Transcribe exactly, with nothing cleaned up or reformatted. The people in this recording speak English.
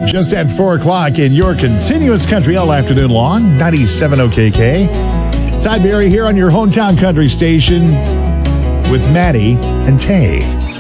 Just at four o'clock in your continuous country all afternoon long, ninety-seven O K K. Ty Berry here on your hometown country station with Maddie and Tay.